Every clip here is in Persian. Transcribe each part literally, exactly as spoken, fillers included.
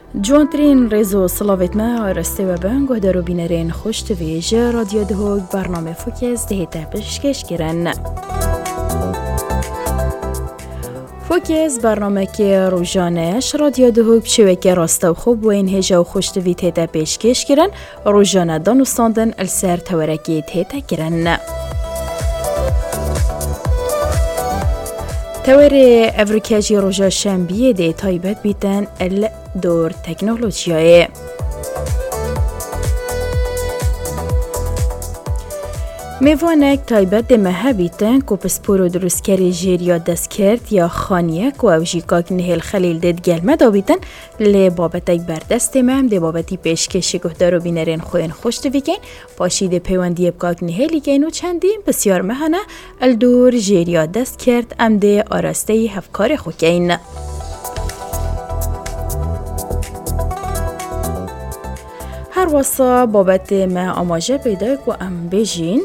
جوانترین رزو صلاوت ما آرسته و بانگو درو بینرین خوشت ویجه رادیو دهوگ برنامه فوکس دهیتا پشکش کرن. فوکس برنامه که روزانهش رادیو دهوگ شبکه راسته و خوب و این هجا و خوشت وی تهیتا پشکش کرن روزانه دانستاندن السر تورکی تهیتا کرن. توری افریکاجی روزا شنبیه ده تایبت بیتن ال دور تکنولوژیای. میوانک تایبت ده مه بیتن که پسپور و درست کری جیریا دست کرد یا خانیه که اوجیکاک نهل خلیل دید گلمه دا بیتن لی بابتک بردست مهم ده بابتی پیشکشی که دارو بینرین خوین خوشت ویکن پاشید پیوندی بکاک نهلی کن و چندین بسیار مهنه الدور جیریا دست کرد ام ده آرسته هفکار خوکین. هر واسه بابت ما آماجه پیدا که ام بیجین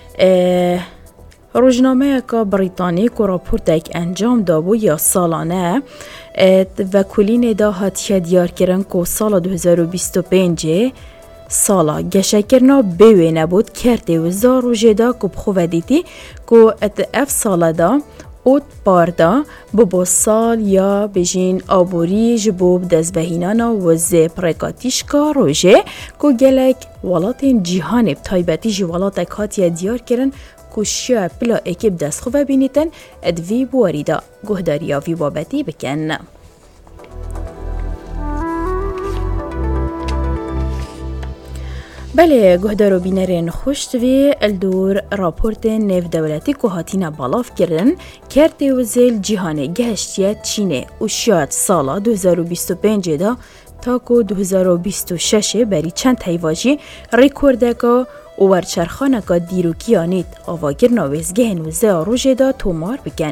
روزنامه که بریتانی که راپورتک انجام دابو یا سالانه و کلین دا هاتیه دیار کرن که سال دو هزار و بیست و پنج سالا گشکرنا بیوی نبود کرده و زار و جدا که بخواه دیتی که ات اف سالا دا اوت پاردا بو سال یا بجین آبوری جبوب دزبهینانا و زی پرکاتیش کا روژه که گلک ولات جیهان بتایبتی جوالات کاتیا دیار کرن که شیا پلا اکیب دست خواه بینیتن ادوی بواریدا گهداریا وی بابتی بکن. بله گهدارو بینرین خوشتوی الدور راپورت نف دولتی که هاتینا بالاف کردن کرده و زیل جیهان گهشتیت چینه و شاید سالا دو هزار و بیست و پنج دا تا که دو هزار و بیست و شش بری چند تایواجی ریکورده که و ورچرخانه که دیروکیانید آواگر نویزگهن و زی آروژه دا تومار بکن.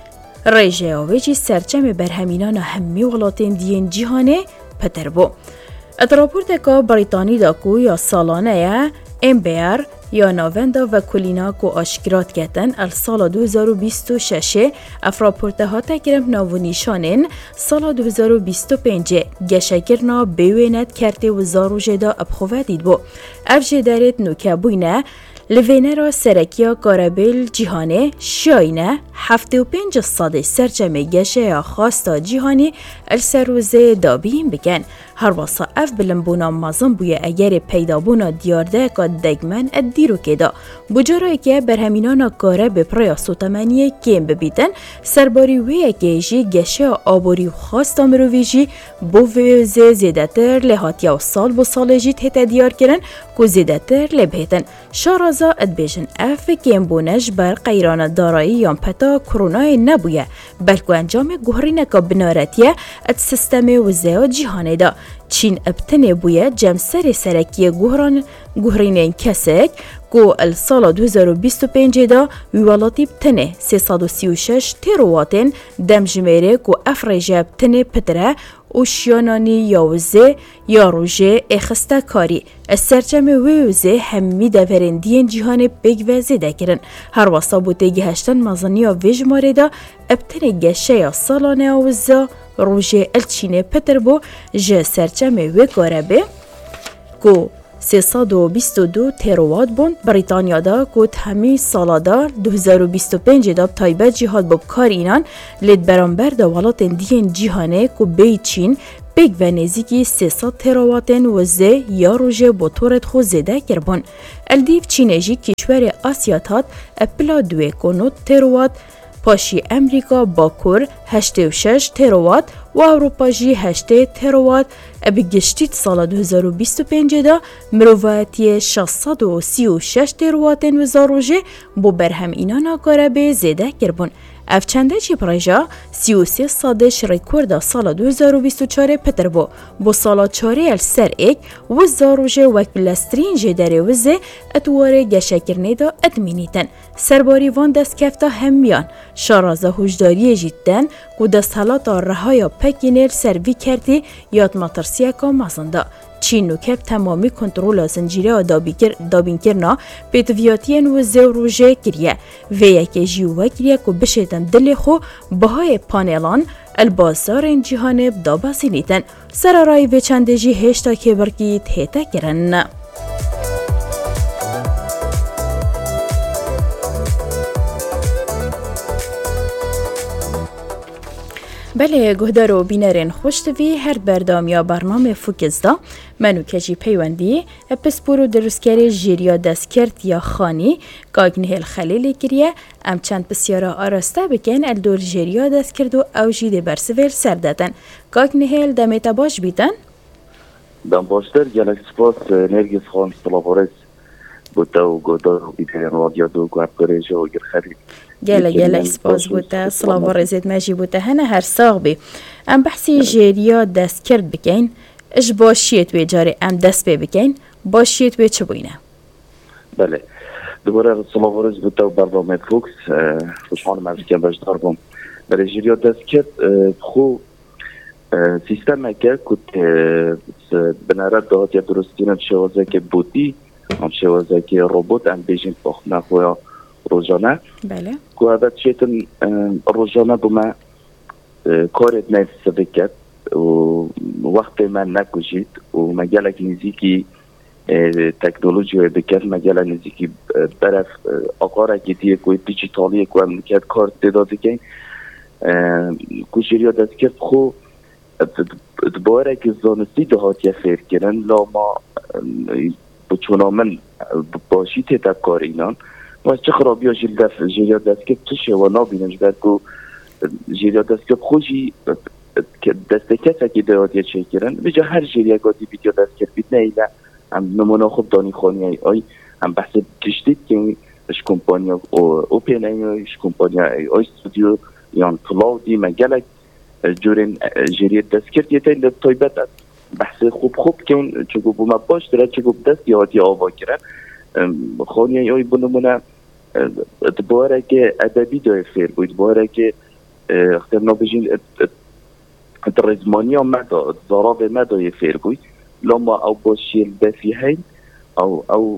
ریجه آویجی سرچم برهمینان همی ولاتین دین جیهانه پتر بو. ات راپورت که بریتانی دا کو یا سالانه یا ام بی آر یا ناوندا و کلینا کو آشکرات کتن ال سال دو هزار و بیست و شش اف راپورت ها تکرم ناو نیشانن سال دو هزار و بیست و پنج گشکرنا بیوینت کرده و زارو جدا ابخوه دید بو. اف جدارت نوکه بوینه لوینه را سرکیا کارابل جیهانه شاینه هفته و پنج صده سرچمه گشه یا خواستا جیهانی السروزه دابیم بکن. هر واسه اف بلنبونا مازن بویه اگر پیدابونا دیارده که دگمن ادیرو که دا. بجارای که برهمینانا کاره به پریا سوتمنیه کم ببیتن سرباری ویه که جی گشه آبوری خواستا مرویجی بو ویوزه زیده تر لحاتی و سال بو سال جی تیت دیار کرن که زیده تر لبهتن. شارازا ادبیجن اف کم بونش بر قیران دارایی یا پتا کرونای نبویه بلکه انجام گوهرینه که بنارتیه اد سیستم وزه جیهانه دا. چین ابتنه بویه جمسر سرکی گوهران گوهرینین کسک که السال دو هزار و بیست و پنج دا ویوالاتی بتنه سیصد و سی و شش ترواتن دم جمیره که افرجه بتنه پتره و شیانانی یاوزه یا روژه اخسته کاری از سرچم ویوزه همی دورندین جیهان بگ وزه دکرن. هر واسا بوده گهشتن مزانی و ویج مارده ابتنه گشه یا سالانه آوزه روژه الچینه پتر بو جه سرچم وی گاربه که سیصد و بیست و دو تروات بوند. بریتانیا دا که همی سالا دا دو هزار و بیست و پنج دا تایبت جهاد باب کار اینان لید برانبر دا ولات دین جیهانه که بی چین بگ و نزیکی سیصد ترواتن و زی یا روژه با طورت خود زیده کربون. الدیف چینجی کشور آسیاتات اپلا دوی کنوت تروات پاشی امریکا باکور هشت و شش تروات و اروپا جی هشت تروات ابی گشتید سال دو هزار و بیست و پنج دا مروواتی ششصد و سی و شش ترواتن و زاروژه بو برهم اینانا کاره به زیده کربون. اف چنده چی پرجا سی و سی صادش ریکورد سال دو هزار و بیست و چهار پتر بو بو سال چهاره السر ایک و زاروژه وک بلسترین جدره وزه اتواره گشکرنه دا ادمینیتن. سرباری وان دست کفتا همیان شارازه هجداری جیدن که دست حالاتا رهایا پکینل سروی کرده یاد مطرسیه که مازنده. چین و کب تمامی کنترل زنجیره و دابین کرنا پیتویاتین و زوروژه کریه و یکی جیوه کریه که بشیدن دل خو بهای پانیلان البازار جیهان بدا باسینیتن سر رای و چندجی هشتا که برگی تهتا کرن. بله گهدار و بینرین خوشتوی هر بردام یا برنامه فوکزدا منو کجی پیوندی پسپورو دروسکری جیریا دست کرد یا خانی گاگنه الخلیلی کریه ام چند بسیارا آراسته بکن الدور جیریا دست کرد و او جیده برسویل سر دادن گاگنه هل دمیتا باش بیتن؟ دم باشتر گلک سپاس نرگس خان سلاوارس بوده و گهدار و بیترین رادیا دو گوهر پریجه و گر خرید گله گله سپاس بوده سلام و رزید مجی بوده هنه هر ساغ بی ام بحثی جیریا دست کرد بکن اش باشیت وی جاری ام دست بی بکن باشیت وی چه بوینه؟ بله دوباره سلام و رزید بوده و برنامه فوکس خوشحال مرزکم بجدار بوم برای جیریا دست کرد خو سیستم که کت بنارد دهات یا درستینم شوازه که بودی هم شوازه که روبوت ام بیجین پاخت نخویا روزانه بله که هذا شيء روزانه بما کارت نفس بکت و وقت من نکشید و مجال نزدیکی تکنولوژی بکت مجال نزدیکی برف آقاره که دیگه کوی دیجیتالی که هم نکرد کارت داده کن کشیری دست کرد خو دوباره که زانستی دهاتی فکر کردن لا ما بچونامن باشی تیتا کار اینان و چه خرابی ها جیل دست جیریا دست که چشه و نابینم جبرد که جیریا دست که خوشی دست کسا که دهاتی چه کرن بجا هر جیریا گاتی بیدیا دست کرد بیت نیله هم نمونه خوب دانی خانی ای آی هم بحث کشتید که اش کمپانیا اوپن ای اش کمپانیا ای آی استودیو یان کلاودی مگلک جورین جیریا دست کرد یه تایی طایبت بحث خوب خوب که اون چگو بوما باش داره چگو دست یهاتی آوا کرن خانی ای آی بنمونه دوباره که ادبی داره فیر بود دوباره که اخترنا بجین الرزمانية مدى الضرابة مدى يفير بوي لما او باشي الدافيهين او او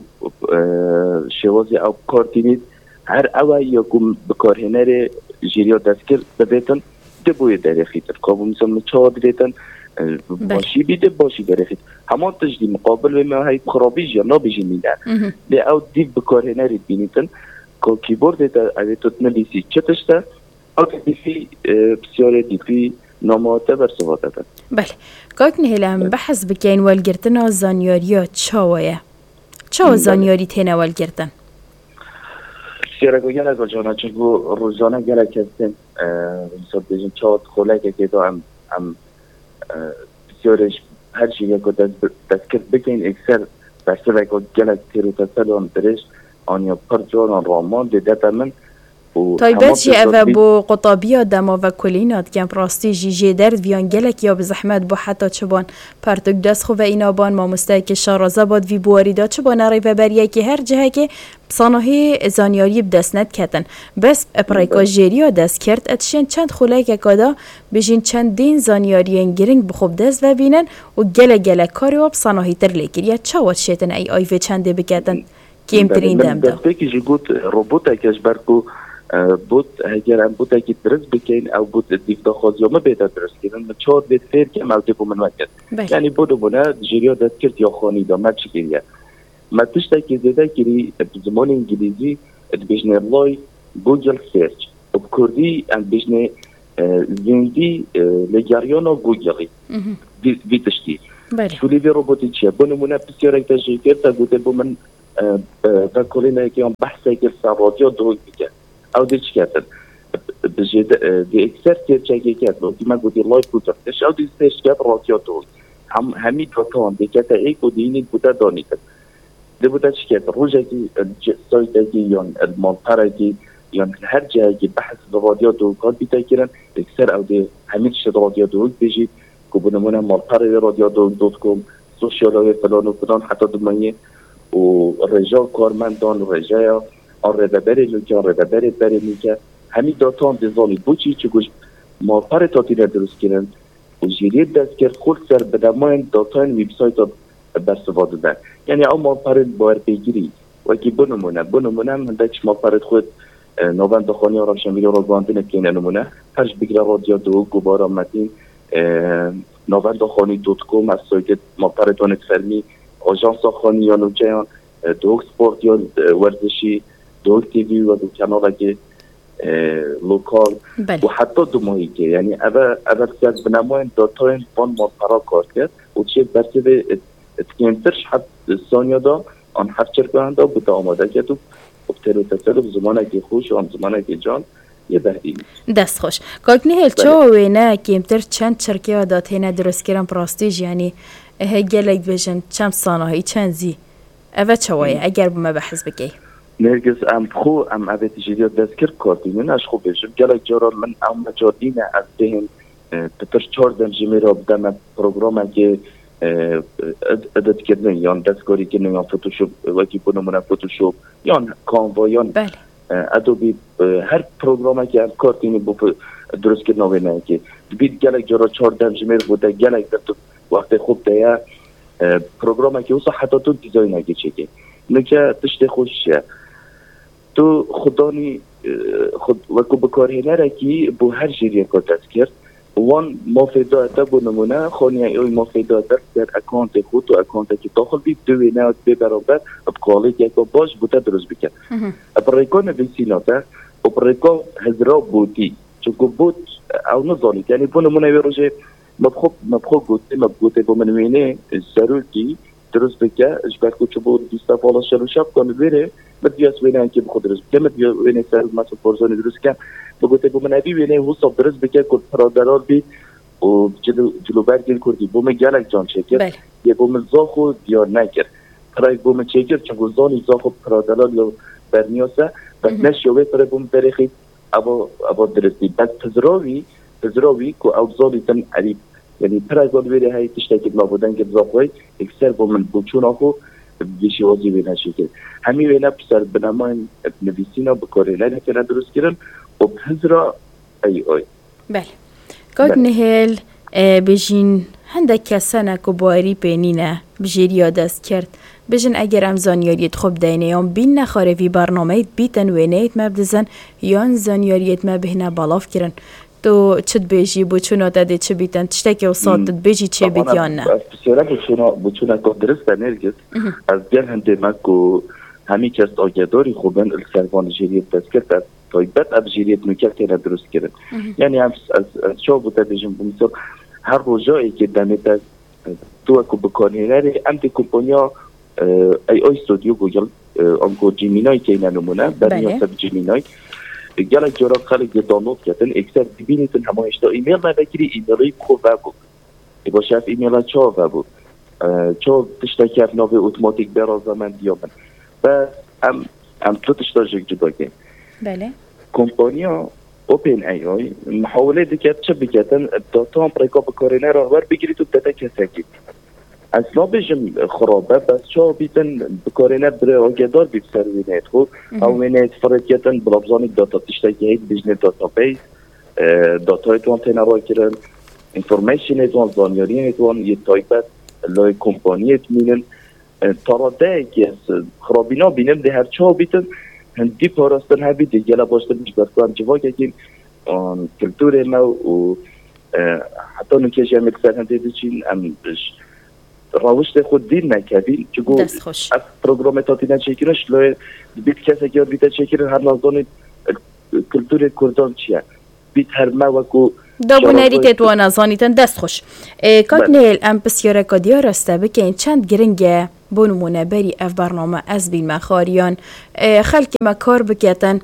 شوازي او كارتينيد هر او يقوم بكارهنر جيريا دسكر ببيتن دبوي داري خيتر كابو مثل مچار بيتن باشي بيده باشي داري خيتر همان تجدي مقابل بما هاي خرابي جانا بيجي ميدان دي او ديف بكارهنر بينيتن كو كيبورد دا اوه تنليسي چتشتا او ديفي بسيارة ديفي ناماته بر صفاته ده. بله. که نهلم بحث بکن والگردن زانیاریا چاویه. چاو زانیاری تنه والگردن؟ سیاره گویان از وجهانه چون روزانه گله کردن مثلا بجن چاوت خوله که که هم هم سیارش هر چیزی که دست کرد بکن اکثر بسته و که گله تیرو تسلون درش آنیا پر جان رامان دیده تمن طيبات جي أذا بو قطابية دما و كلينات كان براستي جي جي درد بيان جلك يا بزحمت بو حتى چبان پرتوك دست خو و اینابان ما مستاك شارازه باد وی بواريدا چبان ري و بريه که هر جهه که بصانهي زانياري بدست ند کتن بس اپريكا جيريا دست کرد اتشين چند خولای که کادا بجين چند دين زانياريين گرنگ بخوب دست و بینن و گله گله کاری و بصانهي تر لیکر یا چاوات شیطن ای آی و چنده بکتن کیم ترین دم دا بکی جي گوت روبوتا کش برکو بود اگر هم بود اگه درست بکن او بود دیفتا خوازی ما بهتر درست کنن من چهار بیت فیر که موضوع بو من وکد یعنی بودو بونه جیریا دست کرد یا خانی دا من چی کریه من تشتا که زیده کری زمان انگلیزی بجنه لای گوگل سرچ و کردی ام بجنه زندی لگریانا گوگلی وی تشتی شولی وی روبوتی چیه بونمونه بسیار اکتا جی کرد تا گوته بو من و کلینه که هم بحثه که سر رادیو دروگ بکن او دیچ کردن بجد دی اکثر ترچگی کرد و دیما گودی لایف گذاشتش او دی سرچ کرد رادیو تو هم همین داتا هم دیگه تا یک و دینی بوده دانید دی بوده چی کرد روزی سایتی یا المنطقه یا هر جایی بحث رادیو تو کار بیت کردن اکثر او دی همین شد رادیو تو بجید که بنمونه منطقه رادیو دات کام سوشیال فلان و فلان حتی دمانی و رجال کارمندان رجایا آن ردبری لوکه آن ردبری بری میکه همین داتا هم دیزانی بوچی چه گوش ما پر تاتی را درست کردن و جیریت دست کرد خود سر بدماین داتا این ویبسایت ها برسواده ده یعنی او ما پر باید بگیری و اگه بنمونه بنمونه هم هندکش ما پرد خود نوان دخانی آرامشن ویدیو رو گواندن که نمونه هرچ بگیره رادیو دو گوبارا متین نوان دخانی دوت کم از سایت ما پرتونت فرمی آژانس خانی یا نوچهان دوک سپورت یا ورزشی دوک تیوی و دو کانال که لوکال و حتی دو ماهی که یعنی اول اول سیاز بناموین داتاین فان ما پرا کار کرد و چه برسه به اتکینترش حد ثانیه دا آن هفت چرکان دا بوده آماده کرد و ابتر و تصل و زمانه که خوش و آن زمانه که جان یه بهدیم دست خوش کارکنی هلچا و نه کمتر چند چرکه داد هنه درست کردن پراستیج یعنی هگلک بجن چند صناعی چند زی اوه چوایه اگر بما بحث بکی نرگس ام خو ام اوه تجیریات دست کرد کارکنی اش خو بجم گلک جارا من ام مجادینه از دهن پتر چار دنجمی را بدم پروگرامه که ادت کردن یا دستکاری کردن یا فوتوشوپ وکی بنمونه فوتوشوپ یا کانوا یا ادوبی هر پروگرامی که کارتینی بو درست کردن وینه که بید گلک جارا چهار دنجمیر بوده گلک در تو وقت خوب دیا پروگرامی که اوسا حتی تو دیزاین اگه چکه نکه تشت خوشه تو خدانی خود وکو بکاری نره که بو هر جیری کار دست کرد وان مفیدا تا نمونه خونی ای مفیدا در اکانت خود و اکانت که داخل بی دو نه به برابر بقالی که باش بوده درست بکن اپریکون ویسیناتا اپریکون هزرا بودی چون بود او نزانی یعنی بو نمونه ویروجه مبخوب مبخوب گوته مبگوته با منوینه ضروری درست بکن اجبار کو چبو دیستا فالا شلو شب کنه بره بدیاس وینه که بخود درست بکن بدیا وینه سر مثلا فرزانه درست کن بگوته بوم نبی وینه هو صاحب درست بکن که پرادرار بی و جلو جلو برگیر کردی بوم گلک جان چکر یه بوم زاخو دیار نکر پرای بوم چکر چون زانی زاخو پرادرار یا برنیاسه بس نشیوه پر بوم برخی ابا ابا درستی بس تزراوی تزراوی که اوزالی تن عریب یعنی پرای زال ویره های تشتاکی بلا بودن که زاخوی اکثر بوم بوچون آخو بیشی وازی وینه شکر همی وینه پسر بنامان نویسینا بکاره نه که درست کردن و بهزرا ای ای بله کاد نهل بجین هنده کسانه که باری پینینه بجیریا دست کرد بجین اگر ام زانیاریت خوب دینه یام بین نخاره وی برنامه بیتن وینهیت مبدزن یان زانیاریت مبهنه بالاف کرن تو چت بیجی بو چونا داده چه بیتن تشتکی و سادت بیجی چه بیت یا نه بسیاره بو چونا که درست نرگز از گل هنده مکو همی کس آگهداری خوبن السروان جیریت دست کرد تایبت اب جیریت نکرد که درست کردن یعنی هم از شو بوده بجیم بمیسا هر روزایی که دمیت تو اکو بکانی نره هم دی کمپانیا ای آی استودیو گوگل آنکو جیمینای که اینه نمونه برنیا سب جیمینای گل جورا خلق دانلود کردن اکثر ببینیتن همایشتا ایمیل نبکری ایمیلی کو وابو با شف ایمیل چا وابو چا تشتا کرد ناوی اوتوماتیک برازا من دیامن و هم هم تو تشتا جگ جدا که بله کمپانیا اوپن ای آی محاوله دکت چه بکتن داتا هم پریکا بکارینه را ور بگیری تو داتا کسکی اصلا بجم خرابه بس چا بیتن بکارینه بره آگهدار بیت سر وینیت خود او وینیت فرد کتن بلابزانی داتا تشتا که هید بجنه داتا بیس داتا ایتوان تینه را کرن انفورمیشن ایتوان زانیاری ایتوان یه تایپت لای کمپانی ایتمینن تاراده که خرابینا بینم ده هر چا بیتن هندی پاراستن هبی دیگه لباشته بیش برکان جوا که این کلتور ما و حتی نکیش هم اکثر هنده دیچین هم راوشت خود دیر نکردین که گو از پروگرام تاتی نچکرش لای بیت کسی که بیت چکرن هر نازدان کلتور کردان چیه بیت هر موکو دابو نریتت و نازانیتن دست خوش کات نیل ام بسیاره کادیا راسته بکن چند گرنگه بونمونه بری اف برنامه از بین مخاریان خلک ما کار بکتن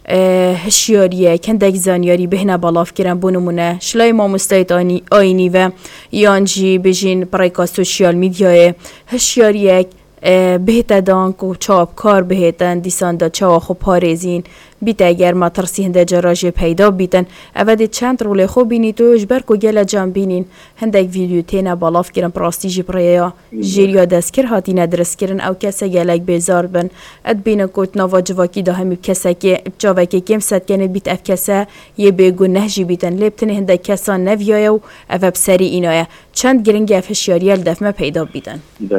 هشیاریه کندک زانیاری بهنه بالاف کرن بونمونه شلای ما مستعد آینی و یانجی بجین پریکا سوشیال میدیای هشیاریه بهت دانک و چاب کار بهتن دیسان دا چاوا خوب پارزین بیت اگر ما ترسی هنده جراجه پیدا بیتن اوه چند رول خوب بینی تو اجبر کو گل جام بینین هندک ویدیو تینا بالاف کرن پراستیجی پریا جیریا دست کر هاتی ندرس کرن او کسا گلک بیزار بن اد بین کوت نوا جواکی دا همی کسا که جاوه که کم ست کنه بیت اف کسا یه بگو نهجی بیتن لیبتن هندک کسا نویای و اوه بسری اینای چند گرنگ افشیاریال دفمه پیدا بیتن بله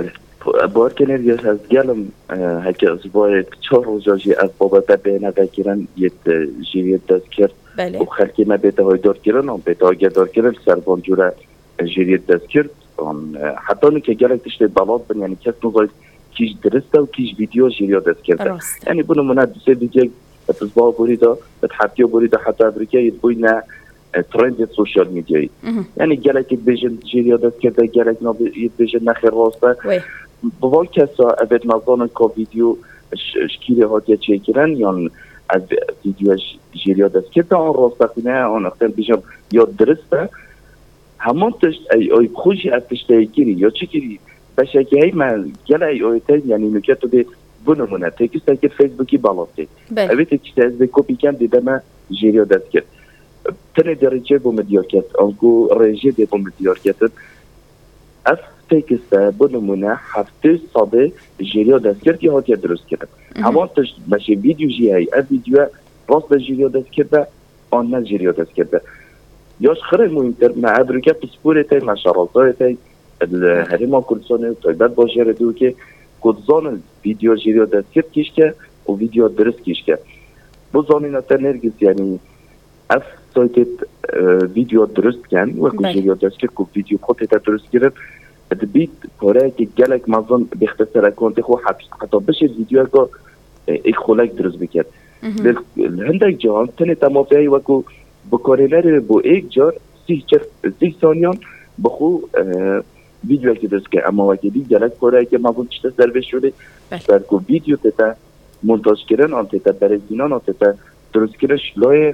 بار که نرگش از گلم هکی از باید چهار روزی از بابت بینه دکیرن یه جیریت دست کرد و خلکی ما بیتا های دار کردن و بیتا های دار کردن سربان جوره جیریت دست کرد حتی نو که گلک تشتی بلاد بن یعنی کس نوزاید کیش درسته و کیش ویدیو جیریت دست کرده یعنی بونو منه دوسته دیگه اتزباه بوریده اتحبتیو بوریده حتی افریقیا ید بوینه ترند سوشال میدیایی یعنی گلک بیجن جیریت دست کرده گلک ید بیجن نخیر راسته بوال کسا اوید مزانن که ویدیو شکیره هاتیه چه کرن یا از ویدیو جیریا دست کرده آن راسته خونه آن اختر بیشم یا درسته همان تشت ای اوی خوشی از تشتایی کری یا چی کری بشکی های من گل ای اوی تاید یعنی نکتو ده بنمونه تکسته که فیسبوکی بالاسته اوی تکسته از ده کپی کن دیده من جیریا دست کرد تنه درجه بوم دیار کرد آنکو رژه ده بوم دیار کرد از تکسته بنمونه هفته ساده جیریا دست کرد یا هاتیه درست کرد همان تشت بشه ویدیو جی ای از ویدیو راست جیریا دست کرده آن نه جیریا دست کرده یاش خیلی مهمتر ما ادرکه پسپوره تای مشارالتای تای هریما کردستانه تایبت باشه ردو که کدزان ویدیو جیریا دست کرد کش که و ویدیو درست کش که بزانی نتا نرگز یعنی از سایت ویدیو درست کن و که جیریا دست کرد که ویدیو خودت درست کرد دبیت پاره که گلک مزان بختصر اکانت خو حتی بشه ویدیو که ایک خلق درست بکرد هندک جهان تنه تمافعی وکو بکارینر با ایک جار سی چر سی ثانیان بخو ویدیو که درست که اما وکیلی گلک پاره که مزان چطور سرویس شده سر کو ویدیو تتا منتاج کردن آن تتا برزینان آن تتا درست کردش لای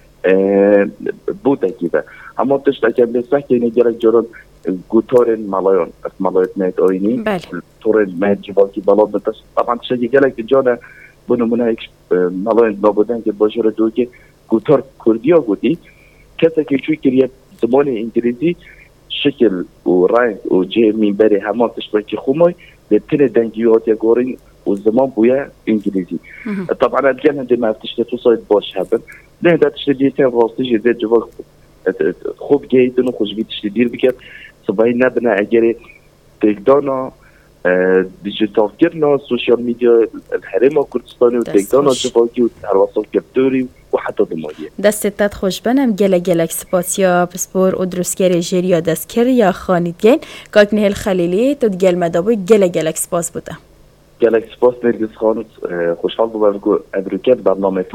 بود اکیده اما تشت اکیم بسه که اینه گلک جاران گوتارن ملایان از ملایت مهد آینی تورن مهد جواکی بلاد نتاش طبعا تشتی گلک جانه بنمونه ایک ملایان نابودن که باشه دو که گوتار کردی ها گوتی کسی که چوی کریه زمان انگلیزی شکل و رنگ و جه میبره همان تشبه که خومای ده تنه دنگی هات یا گورین و زمان بویا انگلیزی طبعا ادگان هنده ما افتشته تو سایت باش هبن نه ده تشته دیتین راستی جده جوال خوب گیدن و خوشبی تشته دیر بکرد سبایی نبنه اگر تکدانا دیجیتال کردن سوشال میدیا الحرم کردستانی و تکدانا جواکی و هرواصل کپتوری و حتی دمایه دستت خوش بنم گله گلک سپاسیا پسپور و درستگری جیریا دستکر یا خانیدگین کاک نهل خلیلی تو گل مدابوی گله گلک سپاس بوده گلک سپاس نرگز خانت خوشحال بودم که ادروکت برنامه